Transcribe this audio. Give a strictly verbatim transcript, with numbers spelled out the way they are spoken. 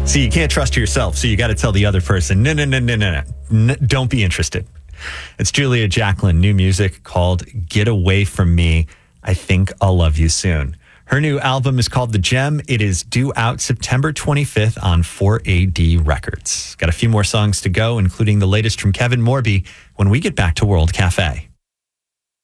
See, you can't trust yourself, so you got to tell the other person, no, no, no, no, no, no, don't be interested. It's Julia Jacklin, new music called Get Away From Me. I Think I'll Love You Soon. Her new album is called The Gem. It is due out September twenty-fifth on four A D Records. Got a few more songs to go, including the latest from Kevin Morby when we get back to World Cafe.